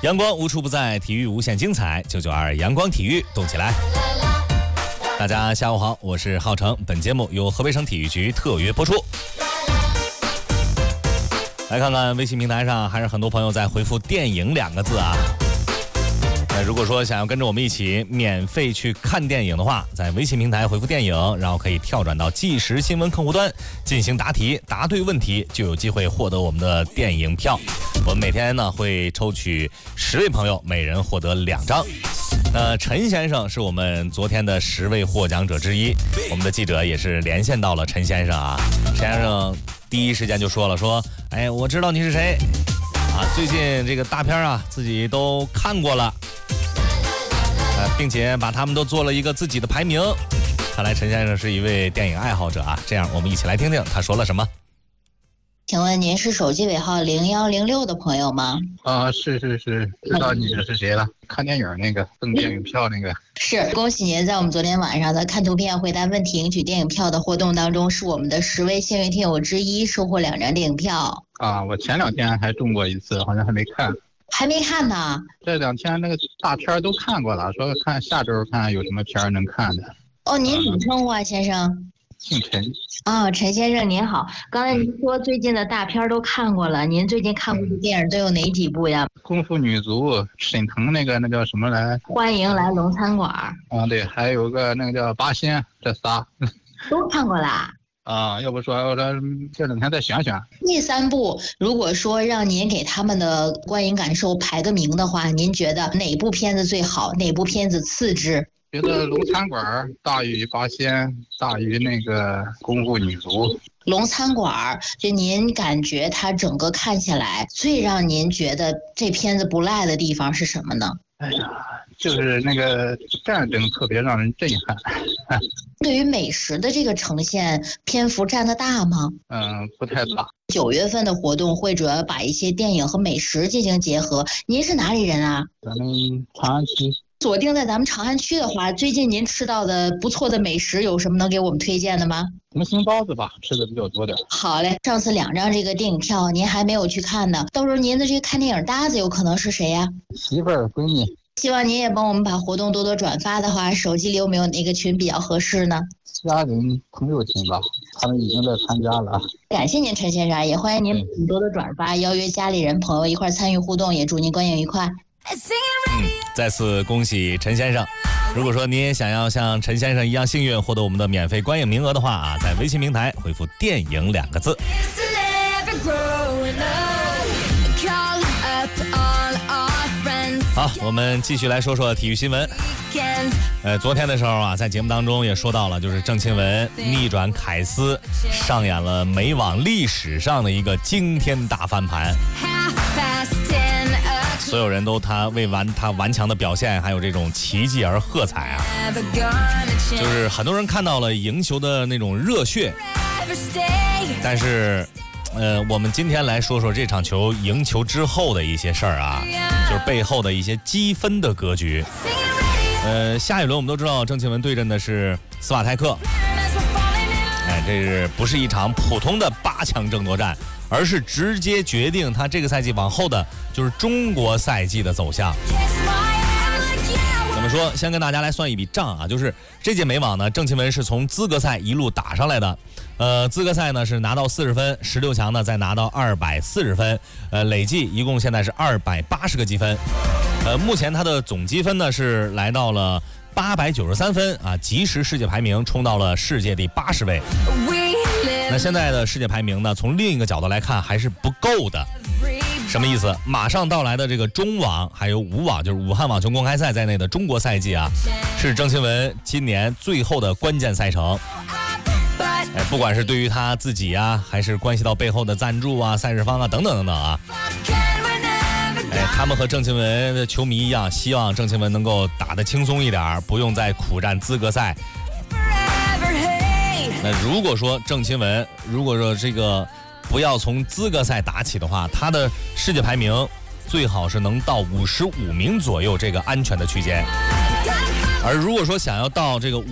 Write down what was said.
阳光无处不在，体育无限精彩。992阳光体育，动起来！大家下午好，我是浩成。本节目由河北省体育局特约播出。来看看微信平台上，还是很多朋友在回复“电影”两个字啊。如果说想要跟着我们一起免费去看电影的话，在微信平台回复“电影”，然后可以跳转到即时新闻客户端进行答题，答对问题就有机会获得我们的电影票。我们每天呢会抽取10位朋友，每人获得2张。陈先生是我们昨天的10位获奖者之一，我们的记者也是连线到了陈先生啊。陈先生第一时间就说了，哎，我知道你是谁啊，最近这个大片啊自己都看过了，并且把他们都做了一个自己的排名。看来陈先生是一位电影爱好者啊，这样我们一起来听听他说了什么。 请问您是手机尾号0106的朋友吗？ 是，知道你是谁了？看电影那个赠电影票那个。 是，恭喜您在我们昨天晚上的看图片回答问题赢取电影票的活动当中，是我们的10位幸运听友之一，收获2张电影票。 我前2天还中过一次，好像还没看。 还没看呢？ 这2天那个大片都看过了，说看下周看有什么片能看的。 您怎么称呼啊，先生？ 姓陈。 陈先生您好，刚才您说最近的大片都看过了，您最近看过的电影都有哪几部呀？ 功夫女足，沈腾那叫什么来？ 欢迎来龙餐馆。 对，还有个那个叫八仙，这仨都看过啦。 要不说我这2天再选选。 第3部，如果说让您给他们的观影感受排个名的话，您觉得哪部片子最好，哪部片子次之？ 觉得龙餐馆大于八仙，大于那个功夫女足。 龙餐馆，就您感觉它整个看起来最让您觉得这片子不赖的地方是什么呢？ 就是那个战争特别让人震撼。 对于美食的这个呈现，篇幅占得大吗？ 不太大。 9月份的活动会主要把一些电影和美食进行结合。您是哪里人啊？ 咱们长安区。 锁定在咱们长安区的话，最近您吃到的不错的美食有什么能给我们推荐的吗？ 红星包子吧，吃的比较多点。 好嘞，上次2张这个电影票您还没有去看呢，到时候您的这个看电影搭子有可能是谁呀？ 媳妇儿、闺女。 希望您也帮我们把活动多多转发的话，手机里有没有哪个群比较合适呢？ 家人朋友群吧，他们已经在参加了。 感谢您陈先生，也欢迎您多多转发，邀约家里人朋友一块参与互动，也祝您观影愉快。 再次恭喜陈先生。如果说您也想要像陈先生一样幸运获得我们的免费观影名额的话啊，在微信平台回复“电影”2个字。好，我们继续来说说体育新闻。昨天的时候啊，在节目当中也说到了，就是郑钦文逆转凯斯，上演了美网历史上的一个惊天大翻盘。所有人都为他顽强的表现还有这种奇迹而喝彩啊！就是很多人看到了赢球的那种热血，但是我们今天来说说这场球赢球之后的一些事儿啊，就是背后的一些积分的格局。下一轮我们都知道郑钦文对阵的是斯瓦泰克，这不是一场普通的8强争夺战，而是直接决定他这个赛季往后的就是中国赛季的走向。怎么说？先跟大家来算一笔账啊，就是这届美网呢，郑钦文是从资格赛一路打上来的。资格赛呢是拿到40分，16强呢再拿到240分，累计一共现在是280个积分。目前他的总积分呢是来到了893分啊，即时世界排名冲到了世界第80位。那现在的世界排名呢，从另一个角度来看还是不够的。什么意思？马上到来的这个中网还有武网，就是武汉网球公开赛在内的中国赛季啊，是郑钦文今年最后的关键赛程。不管是对于他自己啊，还是关系到背后的赞助啊、赛事方啊等等等等啊，他们和郑钦文的球迷一样，希望郑钦文能够打得轻松一点，不用再苦战资格赛。那如果说郑钦文，如果说这个不要从资格赛打起的话，他的世界排名最好是能到55名左右这个安全的区间。而如果说想要到这个